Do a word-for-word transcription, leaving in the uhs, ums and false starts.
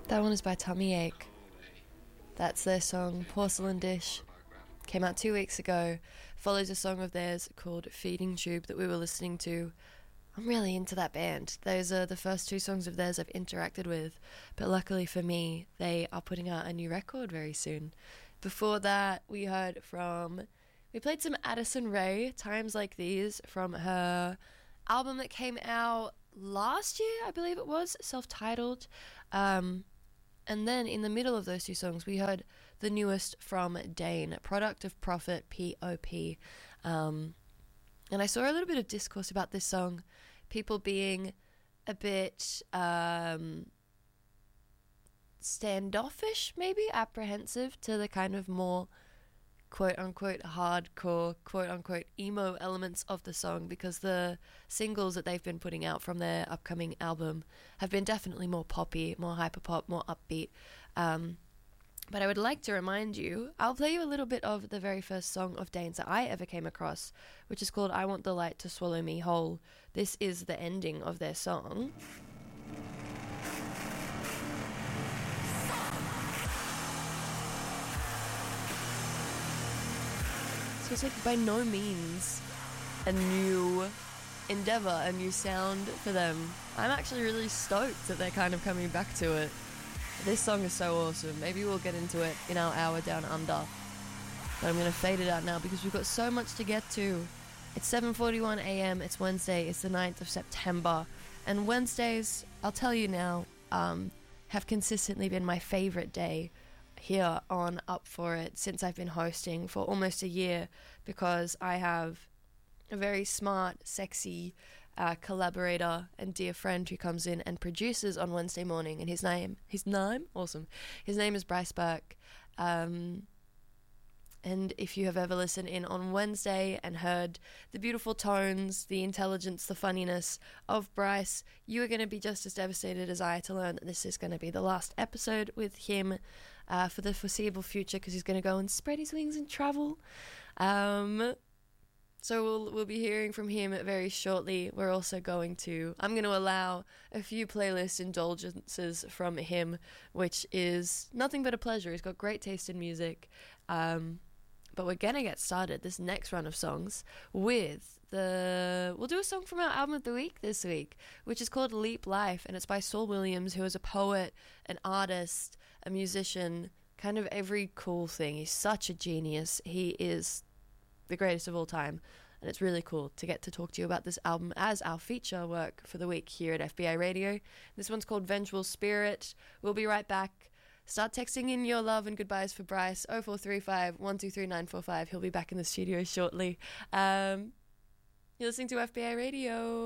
That one is by Tummy Ache. That's their song Porcelain Dish. Came out two weeks ago. Follows a song of theirs called Feeding Tube that we were listening to. I'm really into that band. Those are the first two songs of theirs I've interacted with. But luckily for me, they are putting out a new record very soon. Before that, we heard from... We played some Addison Rae, Times Like These, from her album that came out last year, I believe it was, self-titled. Um... And then in the middle of those two songs, we heard the newest from Dane, Product of Profit, P O P. Um, and I saw a little bit of discourse about this song, people being a bit um, standoffish, maybe, apprehensive to the kind of more quote-unquote hardcore, quote-unquote emo elements of the song, because the singles that they've been putting out from their upcoming album have been definitely more poppy, more hyperpop, more upbeat. Um, but I would like to remind you, I'll play you a little bit of the very first song of Dane's that I ever came across, which is called I Want the Light to Swallow Me Whole. This is the ending of their song. So it's like by no means a new endeavour, a new sound for them. I'm actually really stoked that they're kind of coming back to it. This song is so awesome. Maybe we'll get into it in our hour down under. But I'm going to fade it out now because we've got so much to get to. It's seven forty-one a.m. It's Wednesday. It's the ninth of September. And Wednesdays, I'll tell you now, um, have consistently been my favourite day here on Up For It since I've been hosting for almost a year, because I have a very smart, sexy uh, collaborator and dear friend who comes in and produces on Wednesday morning, and his name, his name, awesome, his name is Bryce Burke. Um, and if you have ever listened in on Wednesday and heard the beautiful tones, the intelligence, the funniness of Bryce, you are going to be just as devastated as I to learn that this is going to be the last episode with him uh, for the foreseeable future, because he's going to go and spread his wings and travel. Um, so we'll we'll be hearing from him very shortly. We're also going to, I'm going to allow a few playlist indulgences from him, which is nothing but a pleasure. He's got great taste in music. Um, But we're going to get started this next run of songs with the... We'll do a song from our album of the week this week, which is called Leap Life, and it's by Saul Williams, who is a poet, an artist, a musician, kind of every cool thing. He's such a genius. He is the greatest of all time, and it's really cool to get to talk to you about this album as our feature work for the week here at F B I Radio. This one's called Vengeful Spirit. We'll be right back. Start texting in your love and goodbyes for Bryce, oh four three five, one two three nine four five. He'll be back in the studio shortly. Um, you're listening to F B I Radio.